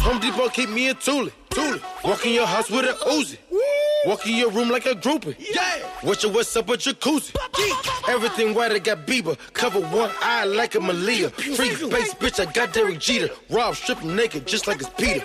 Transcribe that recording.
Home Depot keep me a Thule. Walk in your house with a Uzi. Walk in your room like a groupie. What's up with jacuzzi? Everything white, I got Bieber. Cover one eye like a Malia. Freak face, bitch, I got Derek Jeter. Rob stripping naked just like it's Peter.